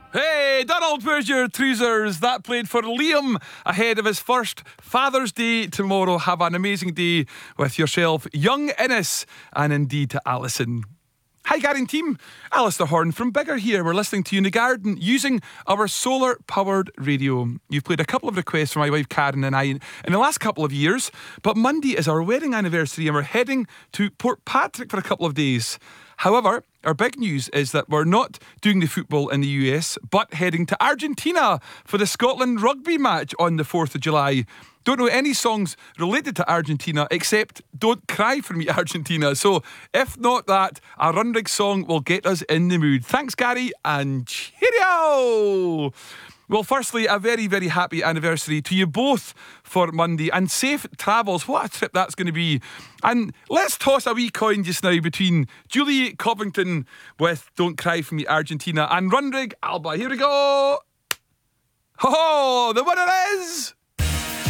Hey, Donald, where's your trousers? That played for Liam ahead of his first Father's Day tomorrow. Have an amazing day with yourself, young Innes, and indeed to Alison. Hi, Gary and team. Alistair Horn from Bigger here. We're listening to you in the garden using our solar-powered radio. You've played a couple of requests for my wife Karen and I in the last couple of years, but Monday is our wedding anniversary and we're heading to Port Patrick for a couple of days. However, our big news is that we're not doing the football in the US, but heading to Argentina for the Scotland rugby match on the 4th of July. Don't know any songs related to Argentina except Don't Cry For Me Argentina. So if not that, a Runrig song will get us in the mood. Thanks, Gary, and cheerio! Well, firstly, a very, very happy anniversary to you both for Monday and safe travels. What a trip that's going to be. And let's toss a wee coin just now between Julie Covington with Don't Cry For Me Argentina and Runrig Alba. Here we go. Ho ho! The winner is